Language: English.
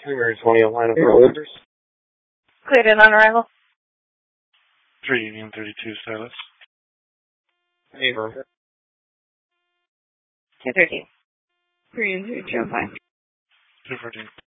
220 on line of orders. Cleared in on arrival. 3 Union 32 status. Favor. 213. 3 and 2, 205. 214.